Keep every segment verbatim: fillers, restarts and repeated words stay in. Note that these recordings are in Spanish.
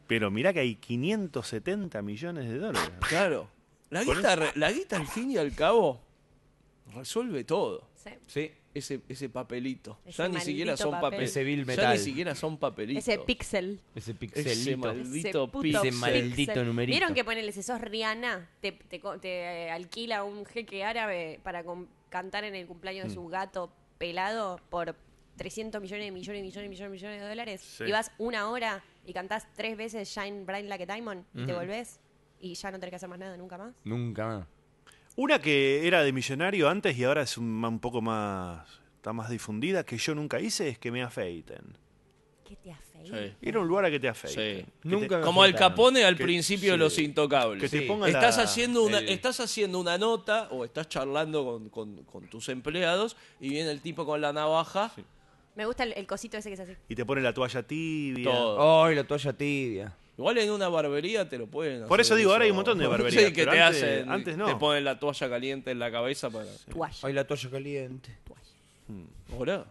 Pero mirá que hay quinientos setenta millones de dólares. Claro. La guita, la guita, al fin y al cabo, resuelve todo. Sí. Sí. Ese, ese papelito. Ese ya ni siquiera son papel. papeles. Ese bill Ya metal. ni siquiera son papelitos. Ese pixel. Ese Ese pixelito. maldito puto pixel. Ese maldito pixel. numerito. ¿Vieron que ponele, si sos Rihanna, te, te, te alquila un jeque árabe para con, cantar en el cumpleaños de su gato pelado por trescientos millones, millones, millones, millones, millones de dólares? Sí. Y vas una hora y cantás tres veces Shine Bright Like a Diamond y te volvés y ya no tenés que hacer más nada nunca más. Nunca más. Una que era de millonario antes y ahora es un, un poco más... está más difundida, que yo nunca hice, es que me afeiten. ¿Qué te afeita? Sí. Ir a un lugar a que te afeiten. Sí. Que Nunca me Como Al afeitaron. Capone al Que- principio de sí. Los Intocables. Que te Sí. pongan Estás, la- haciendo una, el- estás haciendo una nota o estás charlando con, con- con tus empleados y viene el tipo con la navaja. Sí. Me gusta el, el cosito ese que es así. Y te ponen la toalla tibia. Todo. Ay, la toalla tibia. Igual en una barbería te lo pueden hacer. Por eso digo, ahora hay un montón de barberías, Sí, que pero te antes- hacen. antes no. Te ponen la toalla caliente en la cabeza para. Toalla. Ay, la toalla caliente. Hola.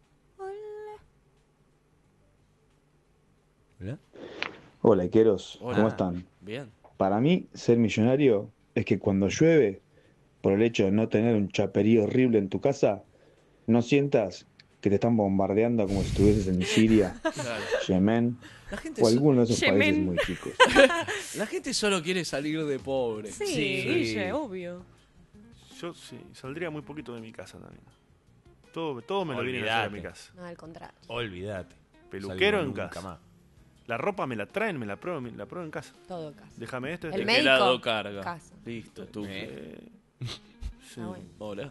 ¿Verdad? Hola, Queros, Hola. ¿cómo están? Bien. Para mí, ser millonario es que cuando llueve, por el hecho de no tener un chaperío horrible en tu casa, no sientas que te están bombardeando como si estuvieses en Siria, Claro. Yemen La gente, o so- alguno de esos Yemen. países muy chicos. la gente solo quiere salir de pobre. Sí, Sí. Guille, obvio. Yo sí, saldría muy poquito de mi casa también. Todo, todo me lo vienen a hacer a mi Olvídate. casa. No, al contrario. Olvídate. Peluquero Salimos en nunca casa. más. La ropa me la traen, me la pruebo, me la pruebo en casa. Todo casa. Déjame esto. El este- ¿De médico, qué lado carga? casa. Listo, tú. Eh, sí. Ah, bueno. Hola.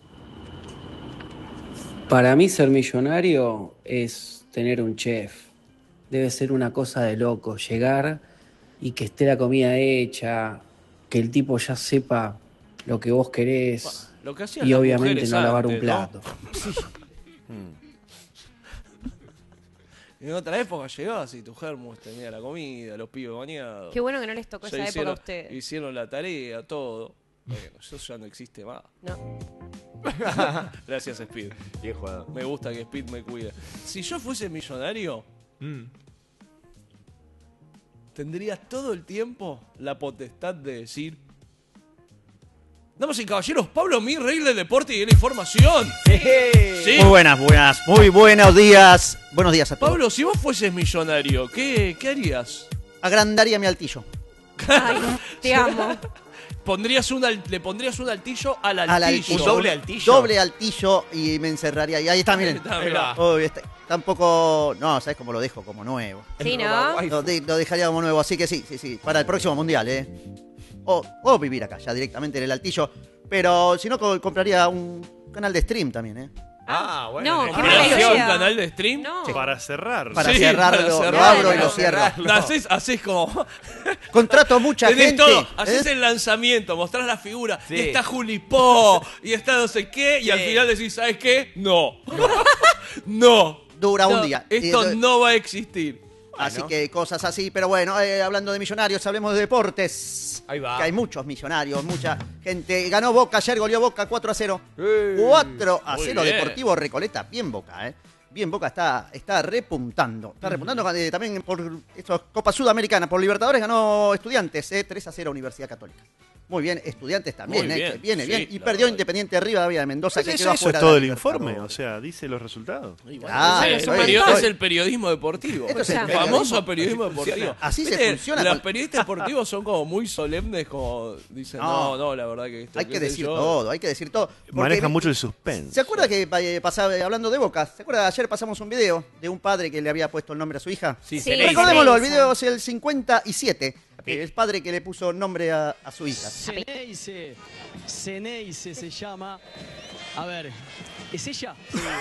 Para mí ser millonario es tener un chef. Debe ser una cosa de loco, llegar y que esté la comida hecha, que el tipo ya sepa lo que vos querés Lo que hacían y las obviamente mujeres no lavar un antes, ¿no? plato. En otra época llegabas y tu germo tenía la comida, los pibes bañados. Qué bueno que no les tocó Ya esa hicieron, época a ustedes. hicieron la tarea, todo. Bueno, eso ya no existe más. No. Gracias, Speed. Bien jugado. Me gusta que Speed me cuide. Si yo fuese millonario, Mm. tendría todo el tiempo la potestad de decir: damas y caballeros, Pablo Mir, rey del deporte y de la información. Sí. Muy buenas, buenas, muy buenos días. Buenos días a todos. Pablo, si vos fueses millonario, ¿qué, qué harías? Agrandaría mi altillo. Ay, te amo. Pondrías un al- le pondrías un altillo al altillo. Al altillo. ¿Un doble altillo? Doble altillo y me encerraría. Y ahí está, miren. Está, mirá. Uy, está, tampoco. No, ¿sabes cómo lo dejo? Como nuevo. Sí, ¿no? Lo, de- lo dejaría como nuevo, así que sí, sí, sí. Para el próximo mundial, ¿eh? O, o vivir acá, ya directamente en el altillo. Pero si no, co- compraría un canal de stream también, ¿eh? Ah, bueno. No, qué ¿Comprarías mala idea. un canal de stream? No. Para cerrar. Para Sí, cerrarlo, para lo cerrarlo. abro y lo Para cierro. No, haces, haces como. Contrato a mucha Tenés gente. todo. Haces ¿eh? el lanzamiento, mostrás la figura. Sí. Y está Juli Po. Y está no sé qué. Y al Sí. final decís, ¿sabes qué? No. No. Dura No, un día. Esto Y- no va a existir. Así que cosas así, pero bueno, eh, hablando de millonarios, hablemos de deportes. Ahí va. Que hay muchos millonarios, mucha gente. Ganó Boca, ayer goleó Boca cuatro a cero. Eh, cuatro a muy cero bien. Deportivo Recoleta. Bien Boca, ¿eh? Bien Boca está, está repuntando. Está repuntando eh, también por esto, Copa Sudamericana. Por Libertadores ganó Estudiantes, eh, tres a cero Universidad Católica. Muy bien, Estudiantes también, Muy eh, bien, que viene sí, bien. Y la perdió verdad. Independiente Rivadavia de Mendoza, que Eso, quedó eso afuera es de todo la el informe, Libertadores. o sea, dice los resultados. Ah, es, eso el es. perio- Todo es el- el periodismo deportivo. Esto es el el periodismo. famoso periodismo deportivo. Así se ¿Viste? funciona Los con- periodistas deportivos son como muy solemnes, como dicen, no, No. no, la verdad que esto. Hay qué que sé decir yo. todo, hay que decir todo. Porque- Maneja mucho el suspense. ¿Se acuerda que eh, pasaba, hablando de Boca, ¿se acuerda? Ayer pasamos un video de un padre que le había puesto el nombre a su hija. Sí, Sí. se le hizo. Recordémoslo, el Ceneice. video es el cincuenta y siete. El padre que le puso nombre a, a su hija. Ceneice, Ceneice se llama. A ver, ¿es ella?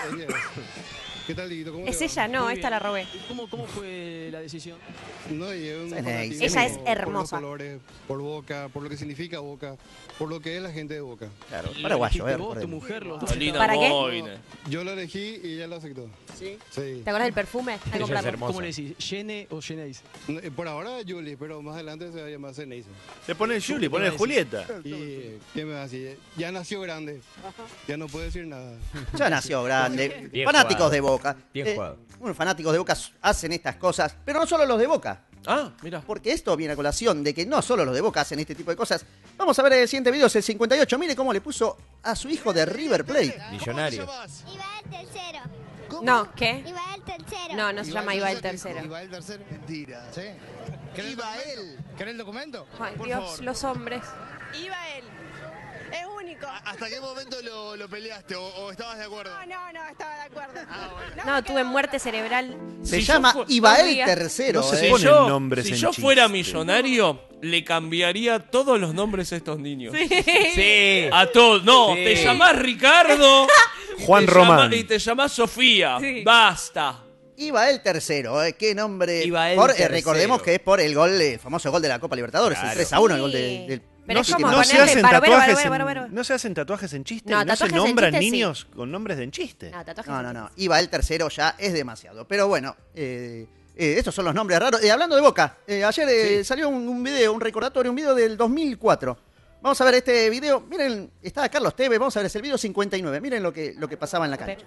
¿Qué tal, Dieguito? ¿Cómo Es te va? ella, no, Muy esta bien. la robé. ¿Y ¿Cómo, ¿Cómo fue la decisión? No, y es un Ceneice. fanatismo Ella es por hermosa. los colores, por Boca, por lo que significa Boca, por lo que es la gente de Boca. Claro, ¿La paraguayo, elegiste eh. vos, tu recordemos. mujer, los dos? Paulina ¿Para qué? Boine. Yo lo elegí y ella lo aceptó. ¿Sí? Sí. ¿Te acuerdas del perfume? Hay que Ella es comprarlo. hermosa. ¿Cómo le decís? ¿Yene o Yeneice? No, eh, Por ahora Julie, pero más adelante se va a llamar Ceneice. Le pone Julie, pone Julieta. Y ¿qué me va a decir? Ya nació grande. Ya no puede decir nada. Ya nació grande. Bien fanáticos jugado. de Boca. Bien Eh, jugado. Bueno, fanáticos de Boca hacen estas cosas, pero no solo los de Boca. Ah, mira. Porque esto viene a colación de que no solo los de Boca hacen este tipo de cosas. Vamos a ver el siguiente video, es el cincuenta y ocho. Mire cómo le puso a su hijo de River Plate. Millonario. Iba el tercero. No, ¿qué? Iba el tercero. No, no se llama Iba el tercero. Iba el tercero. Mentira. ¿Sí? Iba él. ¿Querés el documento? Ay, Por Dios, favor. los hombres. Iba él. Es único. ¿Hasta qué momento lo, lo peleaste o, o estabas de acuerdo? No, no, no, estaba de acuerdo. Ah, bueno. No, tuve muerte cerebral. Se Si yo llama fu- Ibael no digas. tercero. No se eh. Si ponen yo, nombres si en yo fuera chiste. millonario, le cambiaría todos los nombres a estos niños. Sí. A todos. No, Sí. te llamás Ricardo. y Juan te Román. llama- y te llamás Sofía. Sí. Basta. Ibael tercero, eh. Qué nombre. Ibael Por- eh, tercero. recordemos que es por el gol, el famoso gol de la Copa Libertadores. El Claro. tres a uno, el gol Sí. de- del. Pero No, es se- como no se ponerle hacen barbero, tatuajes barbero, en, barbero. no se hacen tatuajes en chiste, No, no, se tatuajes en nombran chiste, sí. niños con nombres de en chiste. No, tatuajes. No, no, en no. chiste. Ibael tercero ya es demasiado. Pero bueno, eh, eh, estos son los nombres raros. Eh, hablando de Boca, eh, ayer eh, salió un, un video, un recordatorio, un video del dos mil cuatro. Vamos a ver este video. Miren, está Carlos Tevez. Vamos a ver, es el video cincuenta y nueve. Miren lo que, lo que pasaba en la cancha.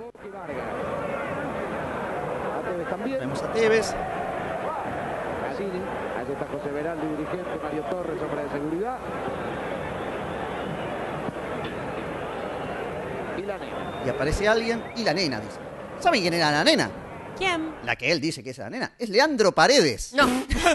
Vemos a Tevez. Ahí está José Veraldi, dirigente, Mario Torres, hombre de seguridad. Y la nena. Y aparece alguien y la nena, dice. ¿Saben quién era la nena? ¿Quién? La que él dice que es la nena. Es Leandro Paredes. No.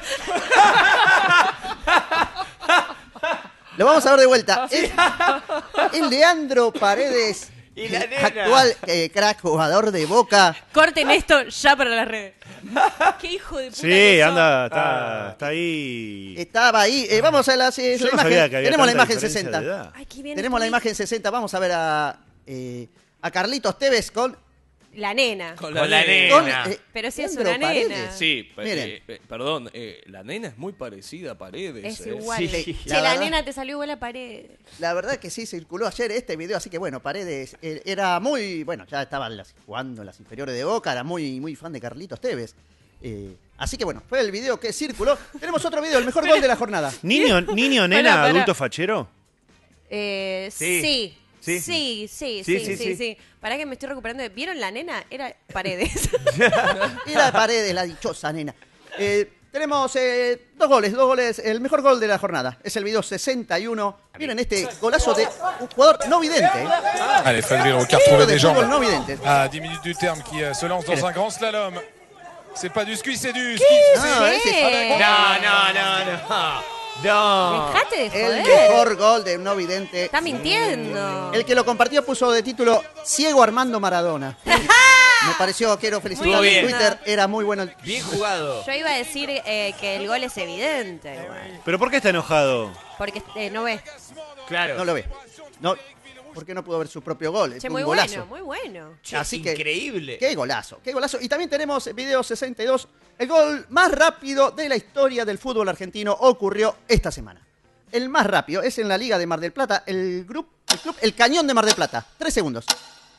Lo vamos a ver de vuelta. Es, es Leandro Paredes, Y la el nena. actual eh, crack jugador de Boca. Corten esto ya para las redes. Qué hijo de puta. Sí, que sos. anda, está, está ahí. Estaba ahí. Eh, vamos a la, eh, Yo la no imagen. sabía que había Tenemos la tanta imagen diferencia sesenta. de edad. Ay, qué bien. Tenemos la estoy. imagen sesenta. Vamos a ver a, eh, a Carlitos Tevez con. La nena. Con Con la nena. con, eh, Pero si es Leandro una Paredes. nena. Sí, pe- Miren. eh, eh, perdón, eh, la nena es muy parecida a Paredes. Es eh. igual. Sí, Che, la la, verdad. nena te salió igual a pared. La verdad que sí, circuló ayer este video, así que bueno, Paredes eh, era muy, bueno, ya estaba en las- jugando en las inferiores de Boca, era muy, muy fan de Carlitos Tevez. Eh, así que bueno, fue el video que circuló. Tenemos otro video, el mejor gol de la jornada. Niño, niño, nena, Pará, pará. adulto fachero. Eh, Sí. sí. Sí. Sí, sí, sí, Sí, sí, sí, sí. sí. Pará que me estoy recuperando. de- ¿Vieron la nena? Era Paredes. Era Paredes, la dichosa nena. Eh, tenemos eh, dos goles, dos goles, el mejor gol de la jornada. Es el video sesenta y uno. Miren este golazo de un jugador no vidente. ¿eh? Allez, Fadril Rocard Tiro trouver de des fútbol jambes no vidente. à dix minutes du terme qui euh, se lance dans un grand slalom. C'est pas du ski, c'est du ski. No, ese es No, no, no, no. No. Dejate de el joder. mejor gol de un no vidente. Está mintiendo. El que lo compartió puso de título Ciego Armando Maradona. Me pareció, quiero felicitarlo Muy en bien. Twitter, era muy bueno. el- Bien jugado. Yo iba a decir eh, que el gol es evidente. igual. ¿Pero por qué está enojado? Porque eh, no ves. Claro. No lo ve. No, ¿por qué no pudo ver su propio gol? Es Che, un muy golazo. bueno, muy bueno. Che, Así que- increíble. Qué golazo, qué golazo. Y también tenemos video sesenta y dos. El gol más rápido de la historia del fútbol argentino ocurrió esta semana. El más rápido es en la Liga de Mar del Plata, el, grup, el club El Cañón de Mar del Plata. Tres segundos.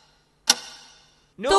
No.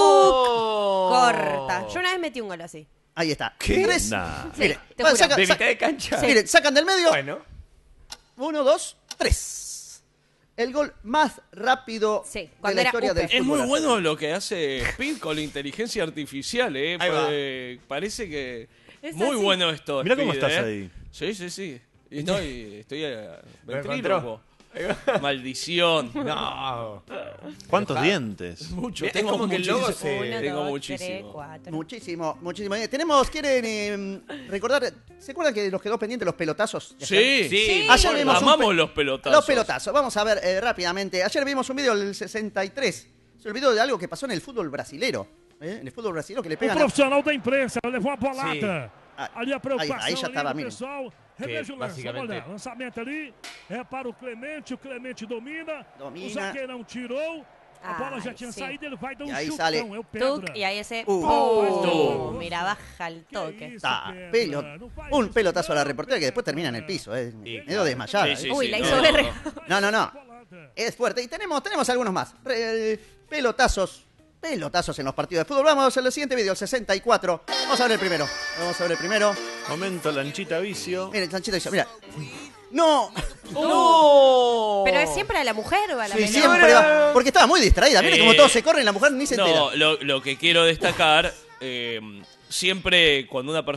Corta. Yo una vez metí un gol así. Ahí está. ¿Qué? Tres. Nah. Sí, Miren, te bueno, juro. saca- De sa- mitad de cancha. miren, sacan del medio. Bueno. Uno, dos, tres. El gol más rápido Sí, de cuando la era historia Upe. del Es fútbol. muy bueno lo que hace Speed con la inteligencia artificial, ¿eh? Ahí va. Pues, parece que... Es muy así. bueno esto. Mirá cómo Speed, estás ¿eh? ahí. Sí, sí, sí. Y no, y estoy eh, Lo ventríloco. Maldición. No. ¿Cuántos Ojalá. dientes? Mucho. Es Tengo como que el logo muchísimo. se- Uno, Tengo dos, muchísimo. tres, cuatro. Muchísimo, muchísimo. Eh, Tenemos, quieren eh, recordar, ¿se acuerdan que nos quedó pendiente los pelotazos? de ayer? Sí, Sí. Ayer vimos un amamos pe- los pelotazos. Los pelotazos. Vamos a ver eh, rápidamente. Ayer vimos un video del sesenta y tres. Se olvidó de algo que pasó en el fútbol brasilero. ¿eh? En el fútbol brasilero que le O pegan a... profissional da imprensa levou a bolada. Ah, Ali a aí, preocupação aí já ali tava, do miren. pessoal. Que, Reveja o lance, basicamente- olha, lançamento ali, é para o Clemente, o Clemente domina, Domina. o zagueirão tirou, a bola já Ai, tinha sim. saído, ele vai dar E um aí chutão, sale- é o Tuc, Pedra. y ahí ese. Uh. ¡Pum! Mira, baja al Que toque. isso, Ta, Pedra, pelo- não faz un isso, pelotazo a la não, reportera que después termina en el piso. Eh. Sí, Medio desmayada. Sí, eh. sí, Uy, sí, la no, hizo no, ver. no. No, no, no. bolada. Es fuerte. Y tenemos, tenemos algunos más. Re- pelotazos. Pelotazos en los partidos de fútbol. Vamos al siguiente video, el sesenta y cuatro. Vamos a ver el primero. Vamos a ver el primero. Momento lanchita vicio. Miren, Sanchito dice, mira. ¡No! No. Pero es siempre a la mujer o a la Sí, pelota. siempre va. Porque estaba muy distraída. Miren Eh, cómo todos se corren y la mujer ni se entera. No, lo, lo que quiero destacar, eh, siempre cuando una persona